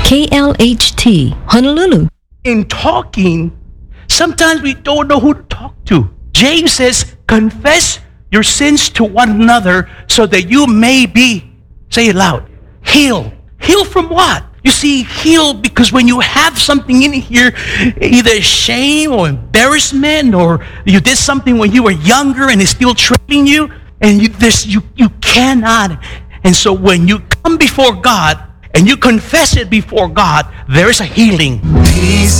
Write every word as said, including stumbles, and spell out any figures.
K L H T, Honolulu. In talking, sometimes we don't know who to talk to. James says, confess your sins to one another so that you may be, say it loud, healed. Healed from what? You see, healed because when you have something in here, either shame or embarrassment, or you did something when you were younger and it's still trailing you, and you, this, you, you cannot. And so when you come before God and you confess it before God, there is a healing.